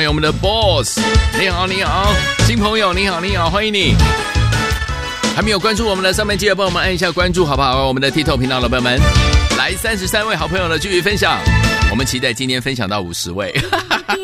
我们的 Boss， 你好，你好，新朋友你好，你好，欢迎你。还没有关注我们的上面，记得帮我们按一下关注，好不好？我们的 TikTok 频道的朋友们，来33位好朋友的继续分享，我们期待今天分享到50位。